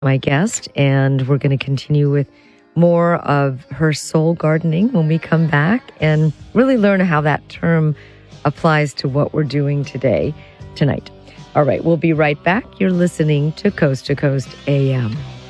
my guest, and we're going to continue with more of her soul gardening when we come back and really learn how that term applies to what we're doing tonight. All right, we'll be right back. You're listening to Coast AM.